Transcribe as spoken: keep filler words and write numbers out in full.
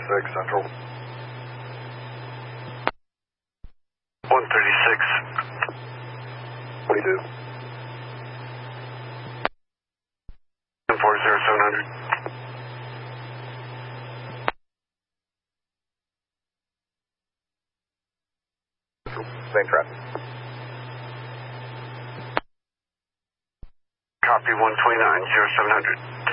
thirty-six Central. one thirty-six. What do you do? four zero seven hundred. Same traffic. Copy one twenty-nine, zero seven hundred.